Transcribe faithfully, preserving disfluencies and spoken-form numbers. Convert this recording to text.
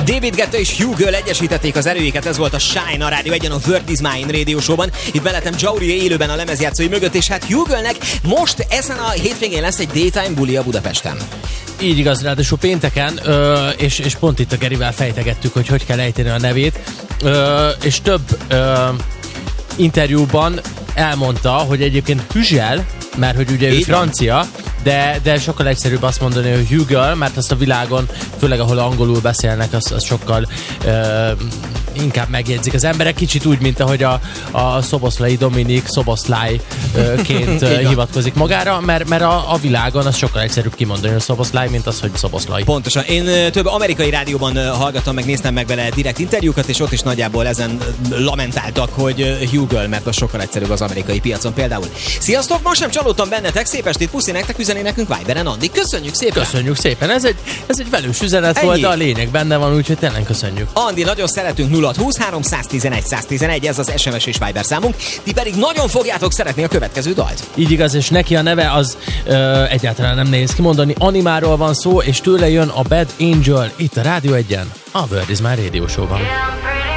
David Guetta és Hugh Girl egyesítették az erőiket, ez volt a Shine a Rádió egyen a Word is Mine Radio Show-ban. Itt veletem Jauri élőben a lemezjátszói mögött, és hát Hugh Girlnek most ezen a hétvégén lesz egy daytime bulia Budapesten. Így igaz, ráadásul pénteken, ö, és, és pont itt a Gerivel fejtegettük, hogy hogy kell ejteni a nevét, ö, és több ö, interjúban elmondta, hogy egyébként Hüzsel, mert hogy ugye ő francia, de, de sokkal egyszerűbb azt mondani, hogy Hugh Girl, mert azt a világon, főleg ahol angolul beszélnek, az, az sokkal ö, inkább megjegyzik az emberek, kicsit úgy, mint ahogy a, a Szoboszlai Dominik Szoboszlájként hivatkozik magára, mert, mert a, a világon az sokkal egyszerűbb kimondani, hogy Szoboszláj, mint az, hogy Szoboszlai. Pontosan. Én több amerikai rádióban hallgattam, meg néztem meg vele direkt interjúkat, és ott is nagyjából ezen lamentáltak, hogy Hugh Girl, mert az sokkal egyszerűbb az amerikai piacon például. Sziasztok, ma sem csalódtam bennetek, szép estét, puszi nektek, üzeni nekünk Viberen, Andi. Köszönjük szépen! Köszönjük szépen, ez egy, ez egy velős üzenet Ennyi. volt, de a lényeg benne van, úgyhogy tényleg köszönjük. Andi, nagyon szeretünk, nulla húsz három tizenegy száz tizenegy, ez az es em es és Viber számunk, ti pedig nagyon fogjátok szeretni a következő dalt. Így igaz, és neki a neve az ö, egyáltalán nem nehéz kimondani, Animáról van szó, és tőle jön a Bad Angel, itt a Rádió egyen, a Word is Mine Radio Show-ban.